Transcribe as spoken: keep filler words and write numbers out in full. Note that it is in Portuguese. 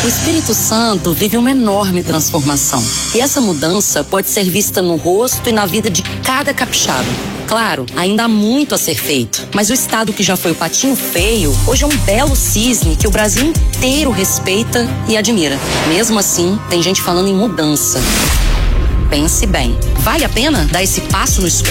O Espírito Santo vive uma enorme transformação. E essa mudança pode ser vista no rosto e na vida de cada capixaba. Claro, ainda há muito a ser feito, mas o estado que já foi o patinho feio, hoje é um belo cisne que o Brasil inteiro respeita e admira. Mesmo assim, tem gente falando em mudança. Pense bem, vale a pena dar esse passo no escuro?